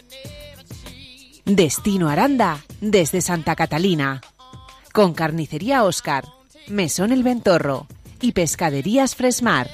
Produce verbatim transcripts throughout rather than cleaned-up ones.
Destino Aranda desde Santa Catalina. Con Carnicería Óscar, Mesón El Ventorro y Pescaderías Fresmar.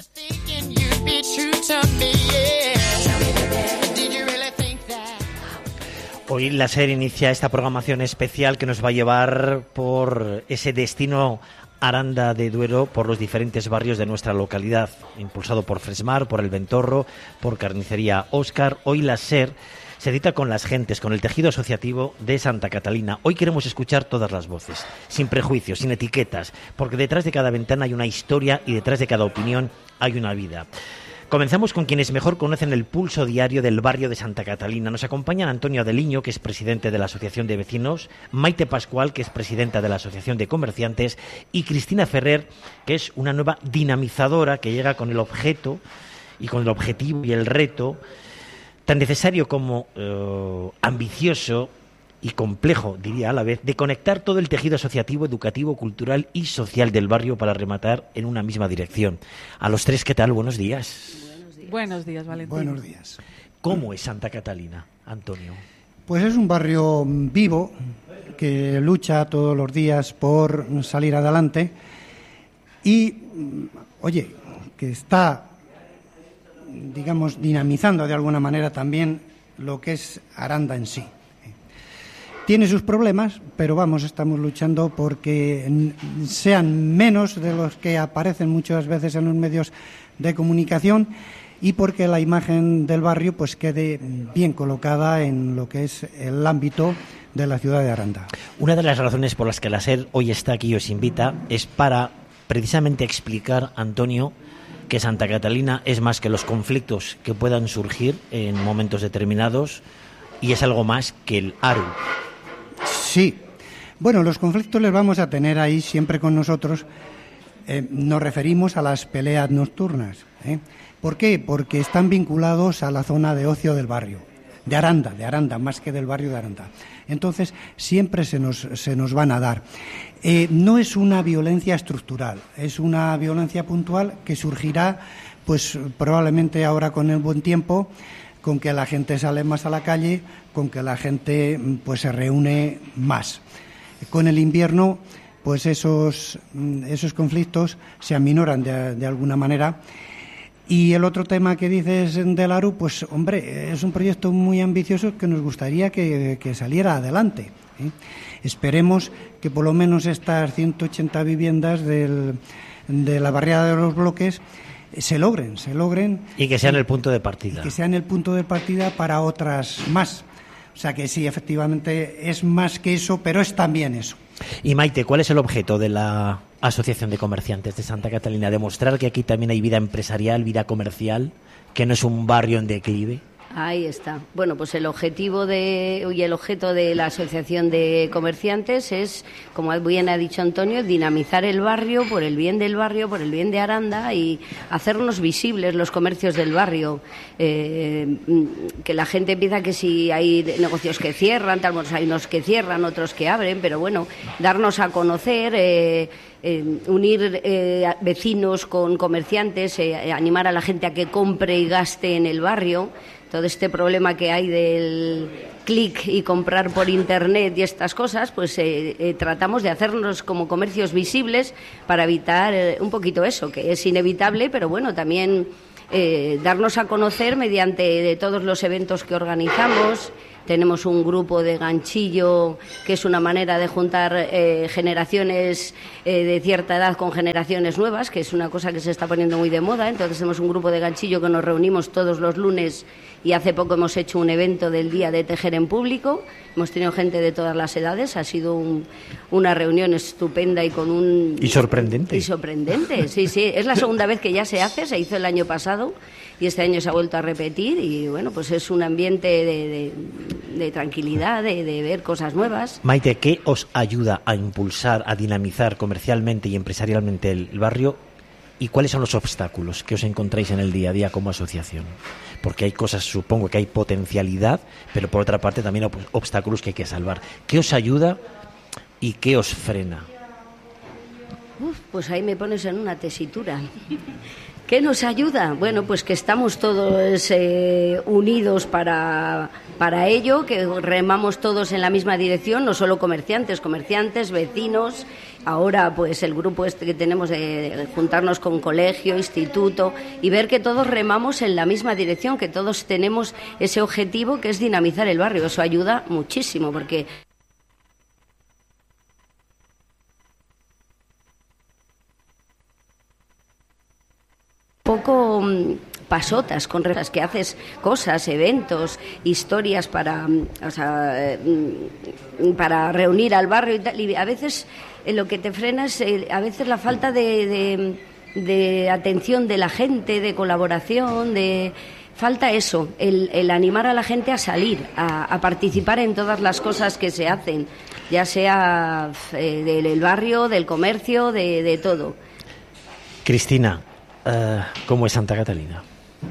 Hoy la SER inicia esta programación especial que nos va a llevar por ese destino Aranda de Duero, por los diferentes barrios de nuestra localidad, impulsado por Fresmar, por El Ventorro, por Carnicería Óscar. Hoy la SER se cita con las gentes, con el tejido asociativo de Santa Catalina. Hoy queremos escuchar todas las voces, sin prejuicios, sin etiquetas, porque detrás de cada ventana hay una historia y detrás de cada opinión hay una vida. Comenzamos con quienes mejor conocen el pulso diario del barrio de Santa Catalina. Nos acompañan Antonio Adeliño, que es presidente de la Asociación de Vecinos, Maite Pascual, que es presidenta de la Asociación de Comerciantes, y Cristina Ferrer, que es una nueva dinamizadora que llega con el objeto y con el objetivo y el reto tan necesario como eh, ambicioso y complejo, diría a la vez, de conectar todo el tejido asociativo, educativo, cultural y social del barrio para rematar en una misma dirección. A los tres, ¿qué tal? Buenos días. Buenos días, Buenos días Valentín. Buenos días. ¿Cómo es Santa Catalina, Antonio? Pues es un barrio vivo que lucha todos los días por salir adelante y, oye, que está, digamos, dinamizando de alguna manera también lo que es Aranda en sí. Tiene sus problemas, pero vamos, estamos luchando porque sean menos de los que aparecen muchas veces en los medios de comunicación y porque la imagen del barrio pues quede bien colocada en lo que es el ámbito de la ciudad de Aranda. Una de las razones por las que la SER hoy está aquí y os invita es para precisamente explicar, Antonio, que Santa Catalina es más que los conflictos que puedan surgir en momentos determinados y es algo más que el ARU. Sí. Bueno, los conflictos les vamos a tener ahí siempre con nosotros. Eh, nos referimos a las peleas nocturnas. ¿eh? ¿Por qué? Porque están vinculados a la zona de ocio del barrio, de Aranda, de Aranda, más que del barrio de Aranda. Entonces, siempre se nos, se nos van a dar. Eh, no es una violencia estructural, es una violencia puntual que surgirá, pues probablemente ahora con el buen tiempo, con que la gente sale más a la calle, con que la gente pues se reúne más. Con el invierno, pues esos, esos conflictos se aminoran de, de alguna manera. Y el otro tema que dices del ARU, pues hombre, es un proyecto muy ambicioso que nos gustaría que, que saliera adelante. ¿eh? Esperemos que por lo menos estas ciento ochenta viviendas del, de la barriada de los bloques se logren, se logren. Y que sean el punto de partida. Y que sean el punto de partida para otras más. O sea que sí, efectivamente, es más que eso, pero es también eso. Y Maite, ¿cuál es el objeto de la Asociación de Comerciantes de Santa Catalina? ¿Demostrar que aquí también hay vida empresarial, vida comercial, que no es un barrio en declive? Ahí está. Bueno, pues el objetivo de, y el objeto de la Asociación de Comerciantes es, como bien ha dicho Antonio, dinamizar el barrio por el bien del barrio, por el bien de Aranda y hacernos visibles los comercios del barrio. Eh, que la gente piensa que si hay negocios que cierran, tal vez hay unos que cierran, otros que abren, pero bueno, darnos a conocer, eh, eh, unir eh, vecinos con comerciantes, eh, animar a la gente a que compre y gaste en el barrio. Todo este problema que hay del clic y comprar por internet y estas cosas, pues eh, eh, tratamos de hacernos como comercios visibles para evitar eh, un poquito eso, que es inevitable, pero bueno, también eh, darnos a conocer mediante de todos los eventos que organizamos. Tenemos un grupo de ganchillo que es una manera de juntar eh, generaciones eh, de cierta edad con generaciones nuevas, que es una cosa que se está poniendo muy de moda. Entonces tenemos un grupo de ganchillo que nos reunimos todos los lunes y hace poco hemos hecho un evento del Día de Tejer en Público. Hemos tenido gente de todas las edades. Ha sido un, una reunión estupenda y con un... Y sorprendente. Y sorprendente, sí, sí. Es la segunda vez que ya se hace, se hizo el año pasado y este año se ha vuelto a repetir y bueno, pues es un ambiente de, de, de tranquilidad, de, de ver cosas nuevas. Maite, ¿qué os ayuda a impulsar, a dinamizar comercialmente y empresarialmente el, el barrio? ¿Y cuáles son los obstáculos que os encontráis en el día a día como asociación? Porque hay cosas, supongo que hay potencialidad, pero por otra parte también hay obstáculos que hay que salvar. ¿Qué os ayuda y qué os frena? Uf, pues ahí me pones en una tesitura. ¿Qué nos ayuda? Bueno, pues que estamos todos eh, unidos para, para ello, que remamos todos en la misma dirección, no solo comerciantes, comerciantes, vecinos. Ahora, pues el grupo este que tenemos de, de juntarnos con colegio, instituto y ver que todos remamos en la misma dirección, que todos tenemos ese objetivo que es dinamizar el barrio. Eso ayuda muchísimo porque poco pasotas con las que haces cosas, eventos, historias para, o sea, para reunir al barrio y tal, y a veces en lo que te frena es a veces la falta de, de, de atención de la gente, de colaboración, de falta eso, el, el animar a la gente a salir, a, a participar en todas las cosas que se hacen, ya sea eh, del barrio, del comercio, de, de todo. Cristina, Uh, ¿cómo es Santa Catalina?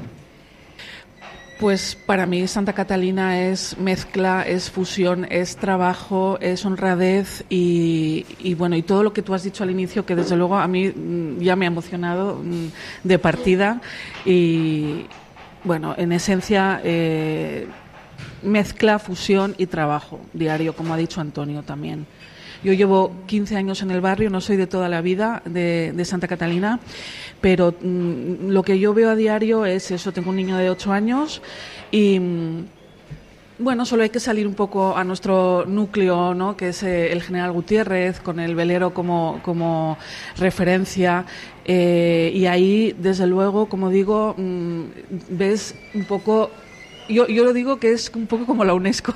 Pues para mí Santa Catalina es mezcla, es fusión, es trabajo, es honradez y, y bueno, y todo lo que tú has dicho al inicio, que desde luego a mí ya me ha emocionado de partida y bueno, en esencia eh, mezcla, fusión y trabajo diario, como ha dicho Antonio también. Yo llevo quince años en el barrio, no soy de toda la vida de, de Santa Catalina, pero mmm, lo que yo veo a diario es eso. Tengo un niño de ocho años y, mmm, bueno, solo hay que salir un poco a nuestro núcleo, ¿no?, que es eh, el General Gutiérrez, con el velero como, como referencia. Eh, y ahí, desde luego, como digo, mmm, ves un poco... Yo, yo lo digo que es un poco como la UNESCO.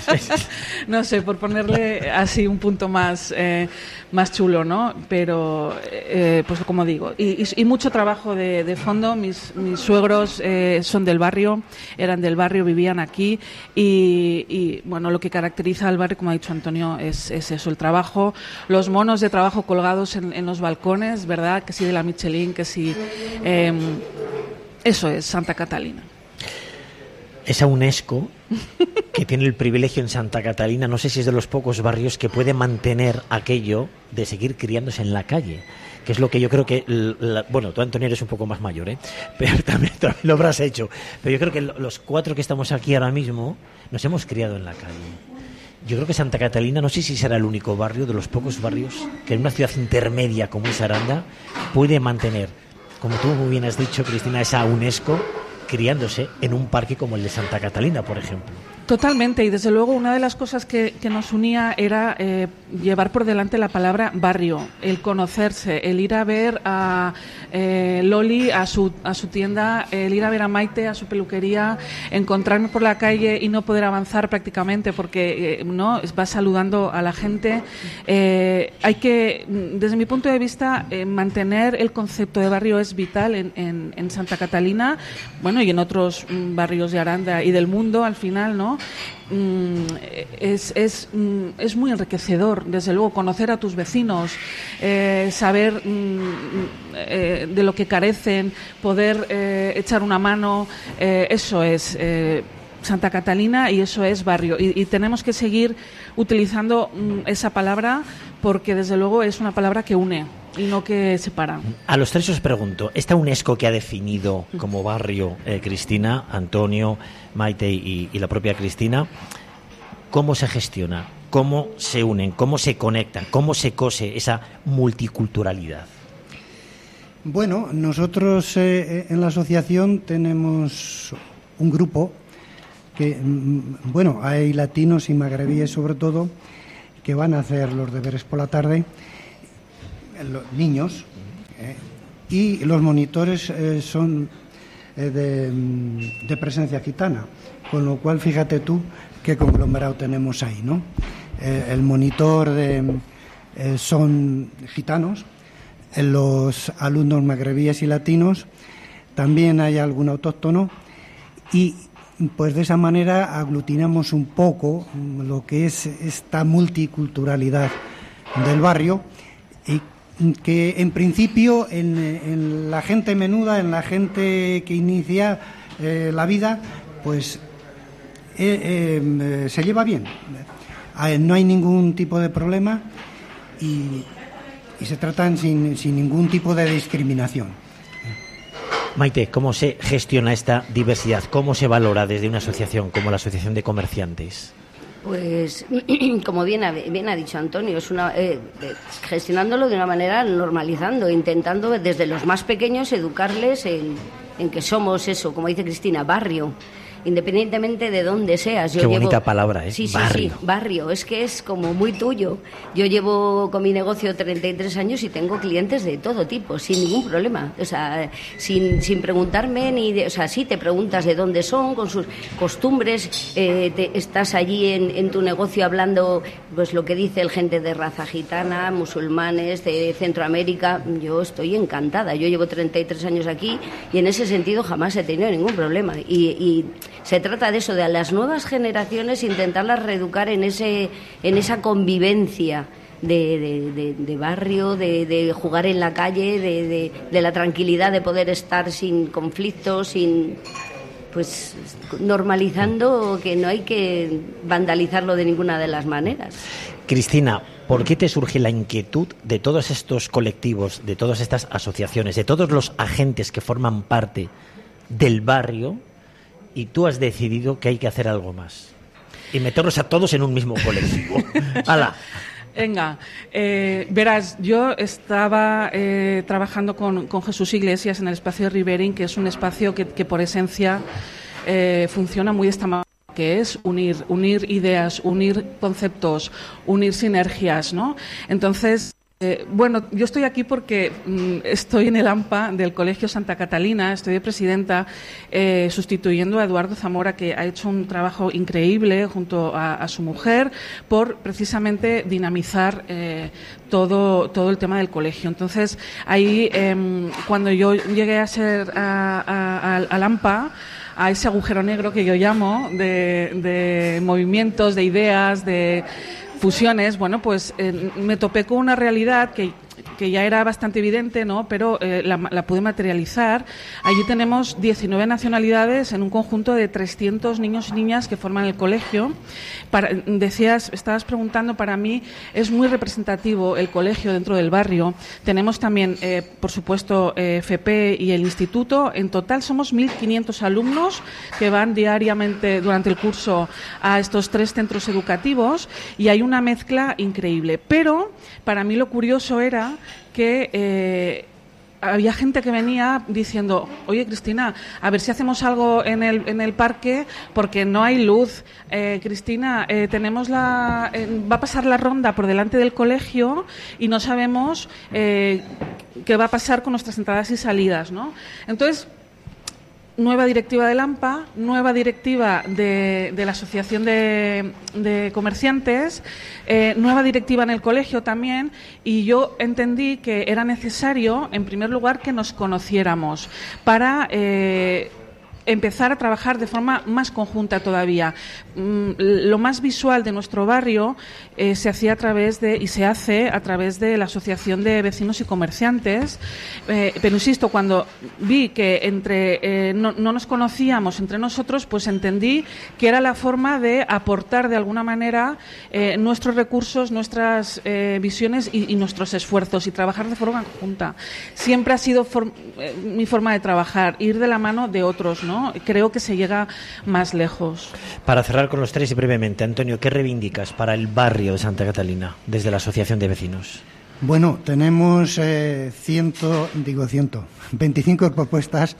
No sé, por ponerle así un punto más, eh, más chulo, ¿no? Pero, eh, pues como digo, y, y, y mucho trabajo de, de fondo. Mis, mis suegros eh, son del barrio, eran del barrio, vivían aquí. Y, y, bueno, lo que caracteriza al barrio, como ha dicho Antonio, es, es eso, el trabajo. Los monos de trabajo colgados en, en los balcones, ¿verdad? Que sí de la Michelin, que sí... Eh, eso es Santa Catalina. Esa UNESCO que tiene el privilegio en Santa Catalina, no sé si es de los pocos barrios que puede mantener aquello de seguir criándose en la calle, que es lo que yo creo que, la, bueno, tú, Antonio, eres un poco más mayor, ¿eh? Pero también, también lo habrás hecho, pero yo creo que los cuatro que estamos aquí ahora mismo nos hemos criado en la calle. Yo creo que Santa Catalina, no sé si será el único barrio, de los pocos barrios que en una ciudad intermedia como es Aranda puede mantener, como tú muy bien has dicho, Cristina, esa UNESCO criándose en un parque como el de Santa Catalina, por ejemplo. Totalmente, y desde luego una de las cosas que, que nos unía era eh, llevar por delante la palabra barrio, el conocerse, el ir a ver a eh, Loli a su, a su tienda, el ir a ver a Maite a su peluquería, encontrarme por la calle y no poder avanzar prácticamente porque eh, no vas saludando a la gente. Eh, hay que, desde mi punto de vista, eh, mantener el concepto de barrio es vital en, en, en Santa Catalina, bueno, y en otros mm, barrios de Aranda y del mundo al final, ¿no? Mm, es, es, mm, es muy enriquecedor, desde luego, conocer a tus vecinos, eh, saber mm, eh, de lo que carecen, poder eh, echar una mano, eh, eso es eh, Santa Catalina y eso es barrio. Y, y tenemos que seguir utilizando mm, esa palabra porque, desde luego, es una palabra que une y no que separa. A los tres os pregunto, esta UNESCO que ha definido como barrio eh, Cristina, Antonio, Maite y, y la propia Cristina, ¿cómo se gestiona? ¿Cómo se unen? ¿Cómo se conectan? ¿Cómo se cose esa multiculturalidad? Bueno, nosotros eh, en la asociación tenemos un grupo que, bueno, hay latinos y magrebíes sobre todo, que van a hacer los deberes por la tarde, los niños, eh, y los monitores eh, son eh, de, de presencia gitana, con lo cual fíjate tú qué conglomerado tenemos ahí, ¿no? Eh, el monitor de, eh, son gitanos, eh, los alumnos magrebíes y latinos, también hay algún autóctono y pues de esa manera aglutinamos un poco lo que es esta multiculturalidad del barrio y que en principio en, en la gente menuda, en la gente que inicia eh, la vida, pues eh, eh, se lleva bien. Eh, no hay ningún tipo de problema y, y se tratan sin, sin ningún tipo de discriminación. Maite, ¿cómo se gestiona esta diversidad? ¿Cómo se valora desde una asociación como la Asociación de Comerciantes? Pues, como bien ha, bien ha dicho Antonio, es una, eh, gestionándolo de una manera, normalizando, intentando desde los más pequeños educarles en, en que somos eso, como dice Cristina, barrio. Independientemente de dónde seas. Yo Qué llevo... bonita palabra, ¿eh? Sí, sí, barrio. sí, barrio. Es que es como muy tuyo. Yo llevo con mi negocio treinta y tres años y tengo clientes de todo tipo, sin ningún problema. O sea, sin, sin preguntarme ni de... O sea, sí te preguntas de dónde son, con sus costumbres. Eh, te, estás allí en, en tu negocio hablando, pues lo que dice el gente de raza gitana, musulmanes, de Centroamérica. Yo estoy encantada. Yo llevo treinta y tres años aquí y en ese sentido jamás he tenido ningún problema. Y... y se trata de eso, de a las nuevas generaciones intentarlas reeducar en ese en esa convivencia de, de, de, de barrio, de, de jugar en la calle, de, de, de la tranquilidad de poder estar sin conflictos, sin pues normalizando que no hay que vandalizarlo de ninguna de las maneras. Cristina, ¿por qué te surge la inquietud de todos estos colectivos, de todas estas asociaciones, de todos los agentes que forman parte del barrio? Y tú has decidido que hay que hacer algo más y meterlos a todos en un mismo colectivo. ¡Hala! Venga, eh, verás, yo estaba eh, trabajando con, con Jesús Iglesias en el espacio de Riverín, que es un espacio que, que por esencia eh, funciona muy de esta manera, que es unir, unir ideas, unir conceptos, unir sinergias, ¿no? Entonces... Eh, bueno, yo estoy aquí porque mm, estoy en el AMPA del Colegio Santa Catalina, estoy de presidenta, eh, sustituyendo a Eduardo Zamora, que ha hecho un trabajo increíble junto a, a su mujer por precisamente dinamizar eh, todo, todo el tema del colegio. Entonces, ahí, eh, cuando yo llegué a ser a, a, a, al AMPA, a ese agujero negro que yo llamo de, de movimientos, de ideas, de fusiones, bueno, pues eh, me topé con una realidad que, que ya era bastante evidente, ¿no? Pero eh, la, la pude materializar. Allí tenemos diecinueve nacionalidades en un conjunto de trescientos niños y niñas que forman el colegio. Para, decías, estabas preguntando, para mí es muy representativo el colegio dentro del barrio. Tenemos también, eh, por supuesto, eh, F P y el instituto. En total somos mil quinientos alumnos que van diariamente durante el curso a estos tres centros educativos y hay una mezcla increíble. Pero para mí lo curioso era que eh, había gente que venía diciendo, oye, Cristina, a ver si hacemos algo en el, en el parque porque no hay luz. Eh, Cristina, eh, tenemos la, eh, va a pasar la ronda por delante del colegio y no sabemos eh, qué va a pasar con nuestras entradas y salidas, ¿no? Entonces, nueva directiva del AMPA, nueva directiva de, de la Asociación de, de Comerciantes, eh, nueva directiva en el colegio también, y yo entendí que era necesario, en primer lugar, que nos conociéramos para eh, empezar a trabajar de forma más conjunta todavía. Mm, lo más visual de nuestro barrio eh, se hacía a través de, y se hace a través de la Asociación de Vecinos y Comerciantes, eh, pero insisto, cuando vi que entre eh, no, no nos conocíamos entre nosotros, pues entendí que era la forma de aportar de alguna manera eh, nuestros recursos, nuestras eh, visiones y, y nuestros esfuerzos y trabajar de forma conjunta. Siempre ha sido for- eh, mi forma de trabajar, ir de la mano de otros, ¿no? Creo que se llega más lejos. Para cerrar con los tres y brevemente, Antonio, ¿qué reivindicas para el barrio de Santa Catalina desde la Asociación de Vecinos? Bueno, tenemos eh, ciento, digo ciento, veinticinco propuestas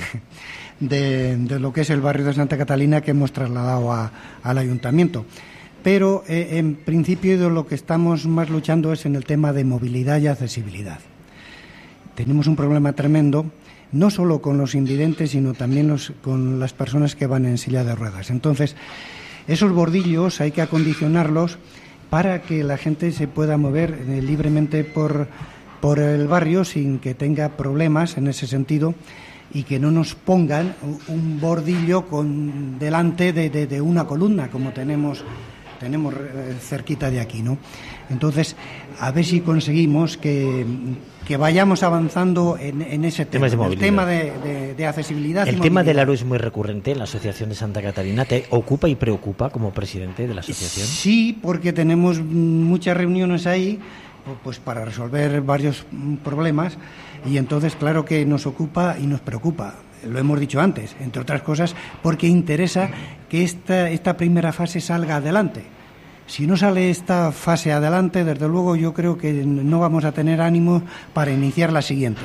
de, de lo que es el barrio de Santa Catalina que hemos trasladado a, al ayuntamiento. Pero eh, en principio de lo que estamos más luchando es en el tema de movilidad y accesibilidad. Tenemos un problema tremendo, no solo con los invidentes, sino también los, con las personas que van en silla de ruedas. Entonces, esos bordillos hay que acondicionarlos para que la gente se pueda mover eh, libremente por, por el barrio sin que tenga problemas en ese sentido y que no nos pongan un bordillo con, delante de, de, de una columna, como tenemos, tenemos cerquita de aquí, ¿no? Entonces, a ver si conseguimos que, que vayamos avanzando en, en ese tema, de el tema de, de, de accesibilidad. El y tema movilidad. del aro es muy recurrente en la Asociación de Santa Catalina. ¿Te ocupa y preocupa como presidente de la asociación? Sí, porque tenemos muchas reuniones ahí pues para resolver varios problemas, y entonces claro que nos ocupa y nos preocupa. Lo hemos dicho antes, entre otras cosas, porque interesa que esta, esta primera fase salga adelante. Si no sale esta fase adelante, desde luego yo creo que no vamos a tener ánimo para iniciar las siguientes.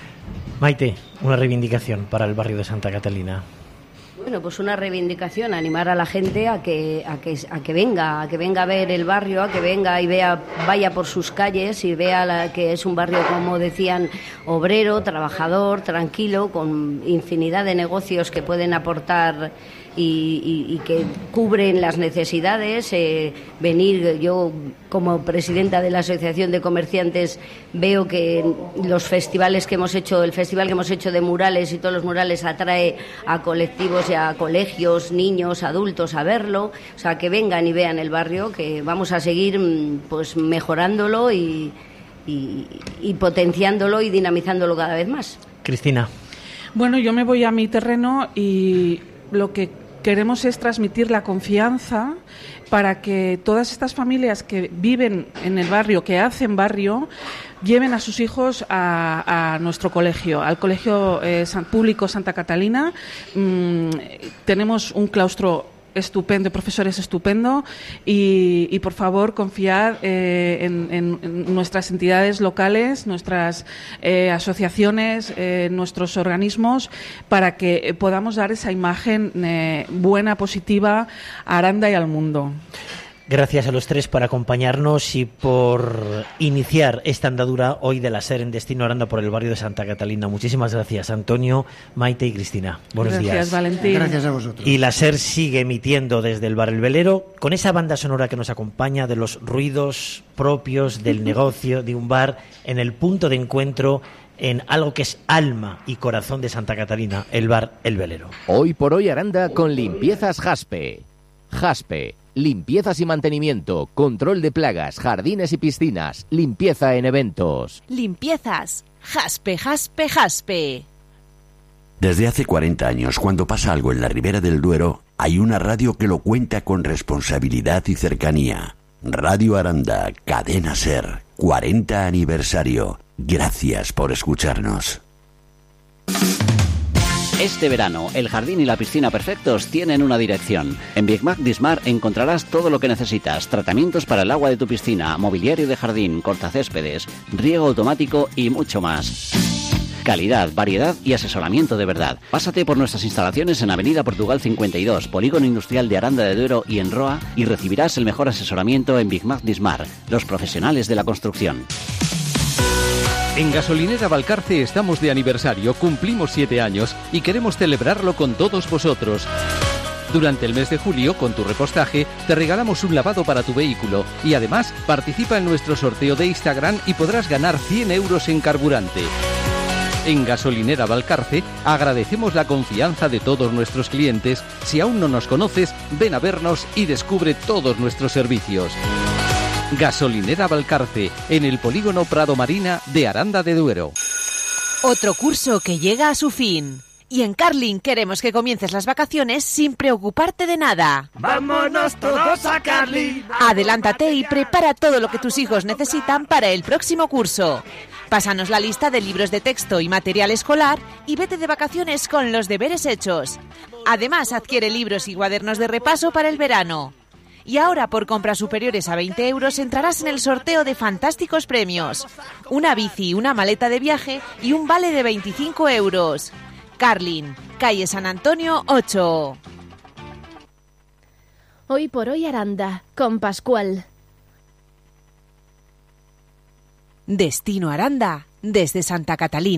Maite, una reivindicación para el barrio de Santa Catalina. Bueno, pues una reivindicación, animar a la gente a que, a que, a que venga, a que venga a ver el barrio, a que venga y vea, vaya por sus calles y vea la, que es un barrio, como decían, obrero, trabajador, tranquilo, con infinidad de negocios que pueden aportar y, y, y que cubren las necesidades. Eh, venir, yo como presidenta de la Asociación de Comerciantes veo que los festivales que hemos hecho, el festival que hemos hecho de murales y todos los murales atrae a colectivos y a colegios, niños, adultos a verlo, o sea, que vengan y vean el barrio, que vamos a seguir pues mejorándolo y, y, y potenciándolo y dinamizándolo cada vez más. Cristina. Bueno, yo me voy a mi terreno y lo que queremos es transmitir la confianza para que todas estas familias que viven en el barrio, que hacen barrio, lleven a sus hijos a, a nuestro colegio, al Colegio eh, San, Público Santa Catalina. Mm, tenemos un claustro estupendo, profesores estupendo y, y por favor confiad eh, en, en, en nuestras entidades locales, nuestras eh, asociaciones, eh, nuestros organismos, para que podamos dar esa imagen eh, buena, positiva a Aranda y al mundo. Gracias a los tres por acompañarnos y por iniciar esta andadura hoy de la SER en Destino Aranda por el barrio de Santa Catalina. Muchísimas gracias, Antonio, Maite y Cristina. Buenos gracias, días. Gracias, Valentín. Gracias a vosotros. Y la SER sigue emitiendo desde el Bar El Velero con esa banda sonora que nos acompaña de los ruidos propios del negocio de un bar en el punto de encuentro en algo que es alma y corazón de Santa Catalina, el Bar El Velero. Hoy por hoy Aranda con Limpiezas Jaspe. Jaspe. Limpiezas y mantenimiento, control de plagas, jardines y piscinas, limpieza en eventos. Limpiezas, Jaspe, Jaspe, Jaspe. Desde hace cuarenta años, cuando pasa algo en la Ribera del Duero, hay una radio que lo cuenta con responsabilidad y cercanía. Radio Aranda, Cadena SER, cuarenta aniversario. Gracias por escucharnos. Este verano, el jardín y la piscina perfectos tienen una dirección. En Big Mac Dismar encontrarás todo lo que necesitas. Tratamientos para el agua de tu piscina, mobiliario de jardín, cortacéspedes, riego automático y mucho más. Calidad, variedad y asesoramiento de verdad. Pásate por nuestras instalaciones en Avenida Portugal cincuenta y dos, Polígono Industrial de Aranda de Duero y en Roa, y recibirás el mejor asesoramiento en Big Mac Dismar, los profesionales de la construcción. En Gasolinera Valcarce estamos de aniversario, cumplimos siete años y queremos celebrarlo con todos vosotros. Durante el mes de julio, con tu repostaje, te regalamos un lavado para tu vehículo y además participa en nuestro sorteo de Instagram y podrás ganar cien euros en carburante. En Gasolinera Valcarce agradecemos la confianza de todos nuestros clientes. Si aún no nos conoces, ven a vernos y descubre todos nuestros servicios. Gasolinera Valcarce, en el polígono Prado Marina de Aranda de Duero. Otro curso que llega a su fin. Y en Carling queremos que comiences las vacaciones sin preocuparte de nada. ¡Vámonos todos a Carling! Adelántate y prepara todo lo que tus hijos necesitan para el próximo curso. Pásanos la lista de libros de texto y material escolar y vete de vacaciones con los deberes hechos. Además, adquiere libros y cuadernos de repaso para el verano. Y ahora, por compras superiores a veinte euros, entrarás en el sorteo de fantásticos premios. Una bici, una maleta de viaje y un vale de veinticinco euros. Carling, calle San Antonio ocho. Hoy por hoy Aranda, con Pascual. Destino Aranda, desde Santa Catalina.